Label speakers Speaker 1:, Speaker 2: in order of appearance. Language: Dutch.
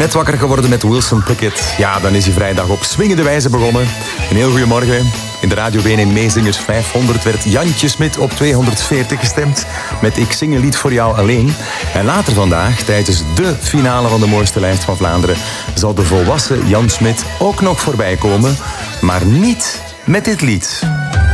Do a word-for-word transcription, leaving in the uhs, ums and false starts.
Speaker 1: Net wakker geworden met Wilson Pickett. Ja, dan is hij vrijdag op swingende wijze begonnen. Een heel goede morgen. In de Radio B N N Meezingers vijfhonderd werd Jantje Smit op tweehonderdveertig gestemd met Ik zing een lied voor jou alleen. En later vandaag, tijdens de finale van de mooiste lijst van Vlaanderen, zal de volwassen Jan Smit ook nog voorbij komen, maar niet met dit lied.